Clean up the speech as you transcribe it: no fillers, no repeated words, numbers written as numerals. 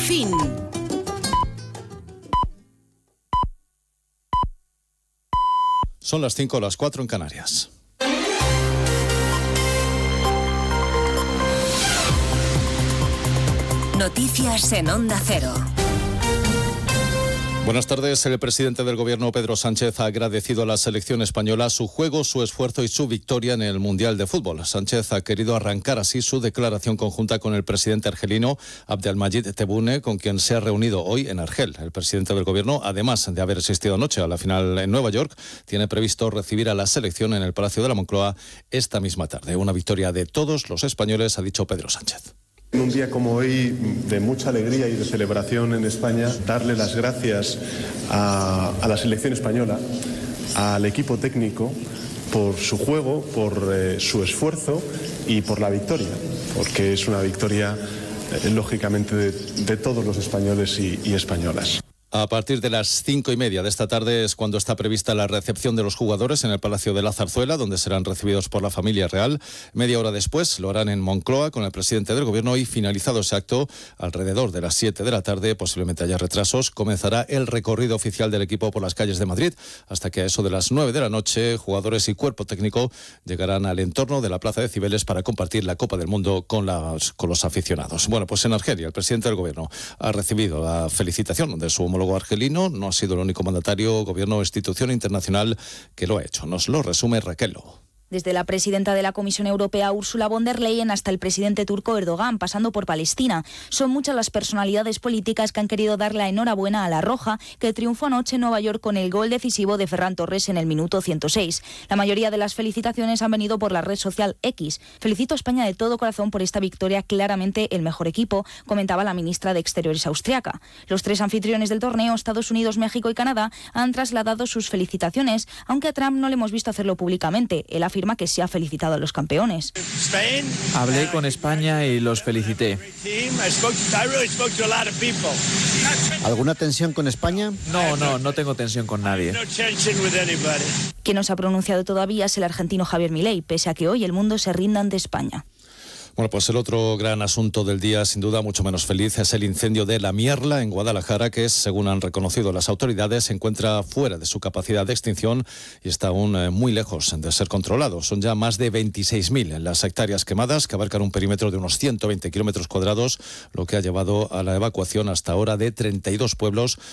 Fin. Son las 5 o las 4 en Canarias. Noticias en Onda Cero. Buenas tardes. El presidente del Gobierno, Pedro Sánchez, ha agradecido a la selección española su juego, su esfuerzo y su victoria en el Mundial de Fútbol. Sánchez ha querido arrancar así su declaración conjunta con el presidente argelino, Abdelmadjid Tebboune, con quien se ha reunido hoy en Argel. El presidente del Gobierno, además de haber asistido anoche a la final en Nueva York, tiene previsto recibir a la selección en el Palacio de la Moncloa esta misma tarde. Una victoria de todos los españoles, ha dicho Pedro Sánchez. En un día como hoy, de mucha alegría y de celebración en España, darle las gracias a la selección española, al equipo técnico, por su juego, por su esfuerzo y por la victoria, porque es una victoria, lógicamente, de todos los españoles y españolas. A partir de las 5:30 de esta tarde es cuando está prevista la recepción de los jugadores en el Palacio de la Zarzuela, donde serán recibidos por la familia real. Media hora después lo harán en Moncloa con el presidente del Gobierno y, finalizado ese acto, alrededor de las 7 de la tarde, posiblemente haya retrasos, comenzará el recorrido oficial del equipo por las calles de Madrid, hasta que a eso de las 9 de la noche, jugadores y cuerpo técnico llegarán al entorno de la Plaza de Cibeles para compartir la Copa del Mundo con los aficionados. Bueno, pues en Argelia el presidente del Gobierno ha recibido la felicitación de su homólogo argelino. No ha sido el único mandatario, gobierno o institución internacional que lo ha hecho. Nos lo resume Raquel Lobo. Desde la presidenta de la Comisión Europea, Ursula von der Leyen, hasta el presidente turco Erdogan, pasando por Palestina. Son muchas las personalidades políticas que han querido dar la enhorabuena a la Roja, que triunfó anoche en Nueva York con el gol decisivo de Ferran Torres en el minuto 106. La mayoría de las felicitaciones han venido por la red social X. Felicito a España de todo corazón por esta victoria, claramente el mejor equipo, comentaba la ministra de Exteriores austriaca. Los tres anfitriones del torneo, Estados Unidos, México y Canadá, han trasladado sus felicitaciones, aunque a Trump no le hemos visto hacerlo públicamente. Él afirma que se ha felicitado a los campeones. Hablé con España y los felicité. ¿Alguna tensión con España? No tengo tensión con nadie. Quien no se ha pronunciado todavía es el argentino Javier Milei, pese a que hoy el mundo se rinda ante España. Bueno, pues el otro gran asunto del día, sin duda mucho menos feliz, es el incendio de La Mierla en Guadalajara, que, según han reconocido las autoridades, se encuentra fuera de su capacidad de extinción y está aún muy lejos de ser controlado. Son ya más de 26.000 las hectáreas quemadas, que abarcan un perímetro de unos 120 kilómetros cuadrados, lo que ha llevado a la evacuación hasta ahora de 32 pueblos